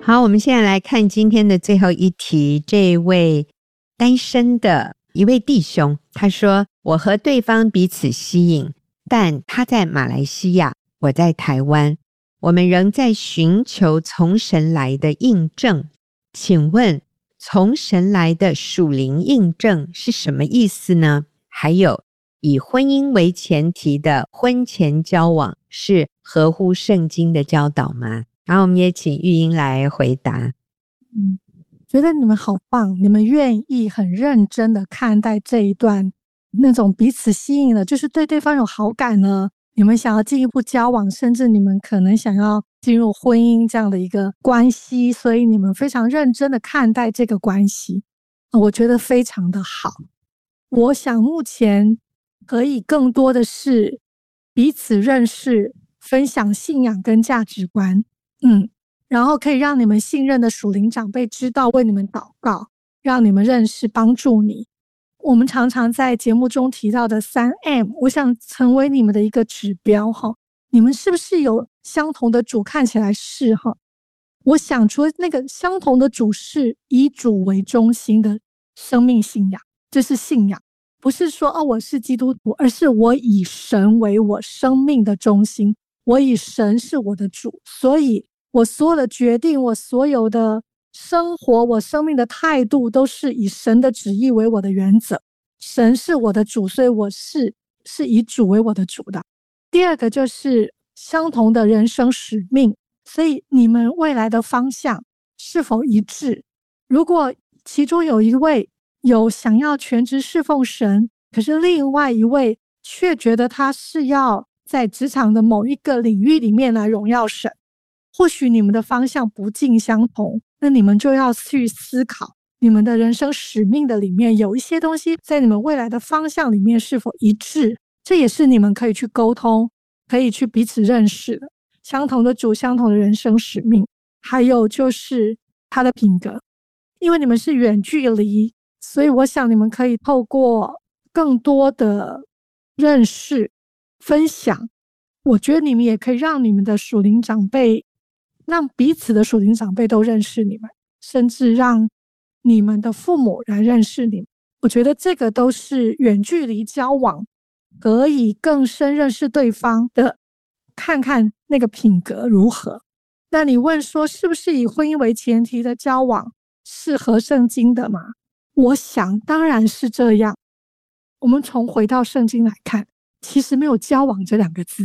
好，我们现在来看今天的最后一题。这位单身的一位弟兄，他说，我和对方彼此吸引，但他在马来西亚，我在台湾，我们仍在寻求从神来的印证。请问从神来的属灵印证是什么意思呢？还有，以婚姻为前提的婚前交往是合乎圣经的教导吗？然后我们也请玉英来回答。 觉得你们好棒，你们愿意很认真的看待这一段那种彼此吸引了，就是对对方有好感呢，你们想要进一步交往，甚至你们可能想要进入婚姻这样的一个关系，所以你们非常认真的看待这个关系，我觉得非常的好。我想目前可以更多的是彼此认识，分享信仰跟价值观，然后可以让你们信任的属灵长辈知道，为你们祷告，让你们认识，帮助你。我们常常在节目中提到的3M， 我想成为你们的一个指标哈。你们是不是有相同的主？看起来是哈。我想除了那个相同的主是以主为中心的生命信仰，这是信仰，不是说我是基督徒，而是我以神为我生命的中心，我以神是我的主，所以我所有的决定，我所有的生活，我生命的态度都是以神的旨意为我的原则。神是我的主，所以我是以主为我的主的。第二个就是相同的人生使命，所以你们未来的方向是否一致？如果其中有一位有想要全职侍奉神，可是另外一位却觉得他是要在职场的某一个领域里面来荣耀神，或许你们的方向不尽相同，那你们就要去思考你们的人生使命的里面有一些东西在你们未来的方向里面是否一致，这也是你们可以去沟通，可以去彼此认识的。相同的主，相同的人生使命，还有就是他的品格。因为你们是远距离，所以我想你们可以透过更多的认识分享，我觉得你们也可以让你们的属灵长辈，让彼此的属灵长辈都认识你们，甚至让你们的父母来认识你们。我觉得这个都是远距离交往可以更深认识对方的，看看那个品格如何。那你问说是不是以婚姻为前提的交往是合圣经的吗？我想当然是这样。我们从回到圣经来看，其实没有交往这2个字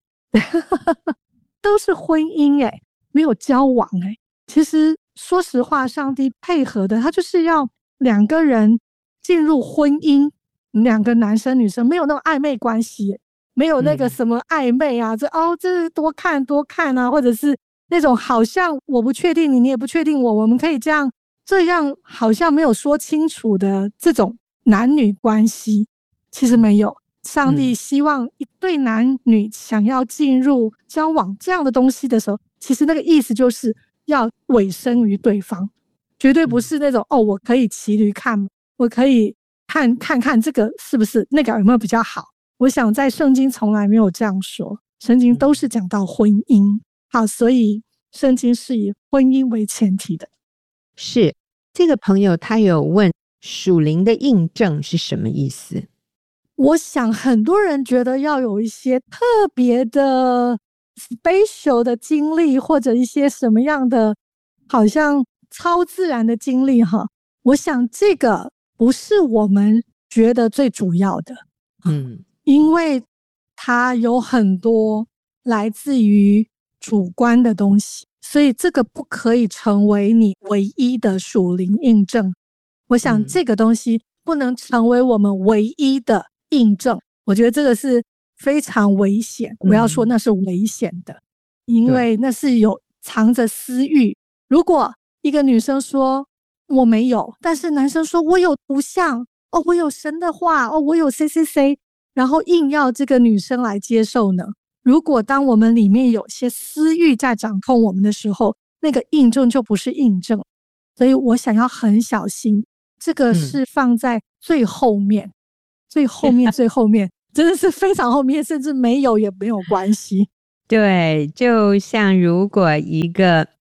都是婚姻没有交往其实说实话，上帝配合的他就是要2个人进入婚姻，2个男生女生，没有那种暧昧关系没有那个什么暧昧啊，这多看多看啊，或者是那种好像我不确定你，你也不确定我们可以这样好像没有说清楚的这种男女关系，其实没有。上帝希望一对男女想要进入交往这样的东西的时候，其实那个意思就是要委身于对方，绝对不是那种我可以骑驴看，我可以看这个是不是那个有没有比较好。我想在圣经从来没有这样说，圣经都是讲到婚姻。好，所以圣经是以婚姻为前提的。 是，这个朋友他有问属灵的印证是什么意思？ 我想很多人觉得要有一些特别的 special 的经历，或者一些什么样的好像超自然的经历我想这个不是我们觉得最主要的因为它有很多来自于主观的东西，所以这个不可以成为你唯一的属灵印证。我想这个东西不能成为我们唯一的印证，我觉得这个是非常危险，我要说那是危险的，因为那是有藏着私欲。如果一个女生说我没有，但是男生说我有图像我有神的话我有谁谁谁，然后硬要这个女生来接受呢？如果当我们里面有些私欲在掌控我们的时候，那个印证就不是印证。所以我想要很小心，这个是放在最后面最后面最后面真的是非常后面，甚至没有也没有关系。 对，就像如果一个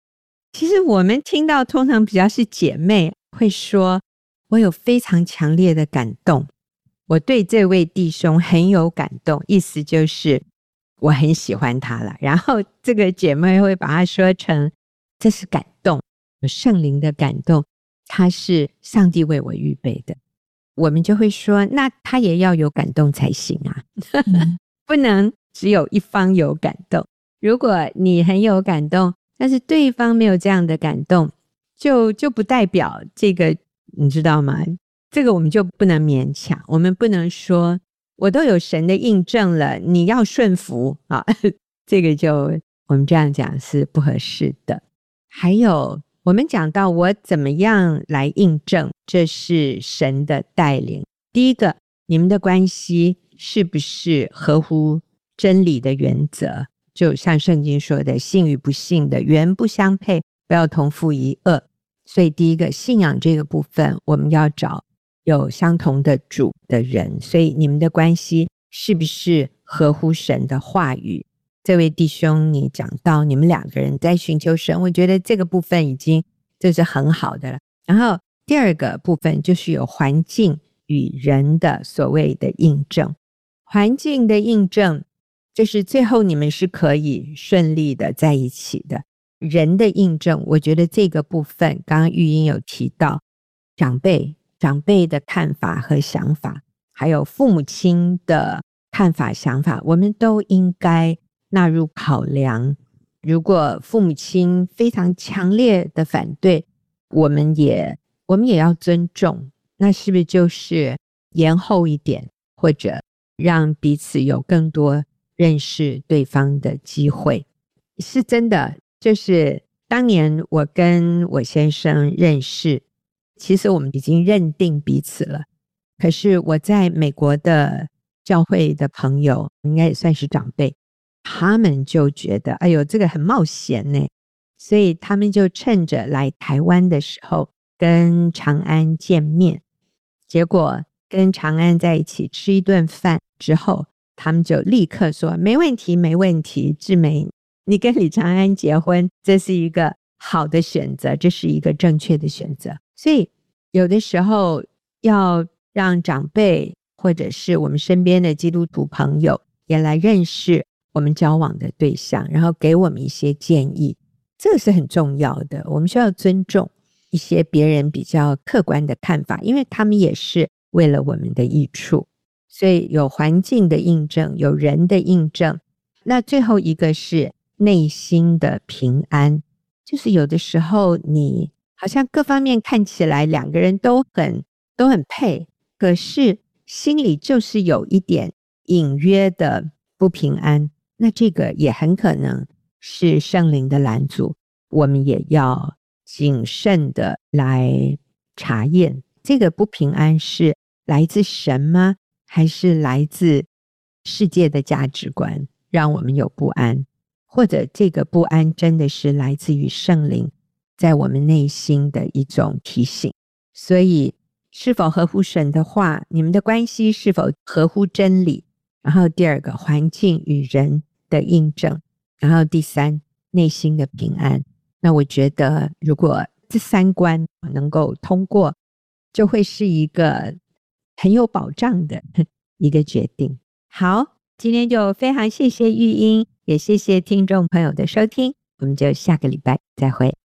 其实我们听到通常比较是姐妹会说，我有非常强烈的感动，我对这位弟兄很有感动，意思就是我很喜欢他了。然后这个姐妹会把它说成这是感动，有圣灵的感动，他是上帝为我预备的。我们就会说，那他也要有感动才行啊，不能只有一方有感动。如果你很有感动，但是对方没有这样的感动，就不代表这个，你知道吗？这个我们就不能勉强，我们不能说我都有神的印证了，你要顺服啊，这个就我们这样讲是不合适的。还有我们讲到我怎么样来印证这是神的带领。第一个，你们的关系是不是合乎真理的原则，就像圣经说的，信与不信的原不相配，不要同负一軛。所以第一个，信仰这个部分我们要找有相同的主的人，所以你们的关系是不是合乎神的话语。这位弟兄你讲到你们两个人在寻求神，我觉得这个部分已经就是很好的了。然后第二个部分就是有环境与人的所谓的印证。环境的印证就是最后你们是可以顺利的在一起的。人的印证，我觉得这个部分刚刚玉英有提到长辈的看法和想法，还有父母亲的看法想法，我们都应该纳入考量。如果父母亲非常强烈的反对，我们也要尊重，那是不是就是延后一点，或者让彼此有更多认识对方的机会。是真的，就是当年我跟我先生认识，其实我们已经认定彼此了，可是我在美国的教会的朋友应该也算是长辈，他们就觉得哎呦这个很冒险呢，所以他们就趁着来台湾的时候跟长安见面。结果跟长安在一起吃一顿饭之后，他们就立刻说没问题没问题，志梅你跟李长安结婚，这是一个好的选择，这是一个正确的选择。所以有的时候要让长辈或者是我们身边的基督徒朋友也来认识我们交往的对象，然后给我们一些建议，这个是很重要的。我们需要尊重一些别人比较客观的看法，因为他们也是为了我们的益处。所以有环境的印证，有人的印证。那最后一个是内心的平安，就是有的时候你好像各方面看起来两个人都很配，可是心里就是有一点隐约的不平安，那这个也很可能是圣灵的拦阻。我们也要谨慎的来查验，这个不平安是来自神吗？还是来自世界的价值观让我们有不安？或者这个不安真的是来自于圣灵在我们内心的一种提醒。所以是否合乎神的话，你们的关系是否合乎真理，然后第二个环境与人的印证，然后第三内心的平安。那我觉得如果这三关能够通过，就会是一个很有保障的一个决定。好，今天就非常谢谢玉英，也谢谢听众朋友的收听，我们就下个礼拜再会。